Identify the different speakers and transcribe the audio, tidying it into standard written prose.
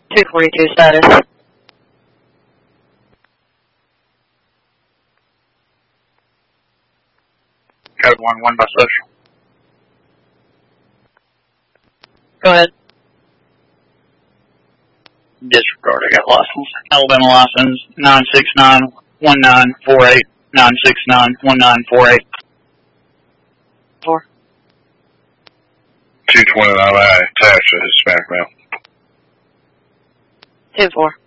Speaker 1: 242 status.
Speaker 2: Code 1-1 by social.
Speaker 1: Go ahead.
Speaker 2: Disregard, I got license. Alabama license 969-1948. 969-1948.
Speaker 1: 4.
Speaker 3: 229I attached to Hispanic male.
Speaker 1: 10-4.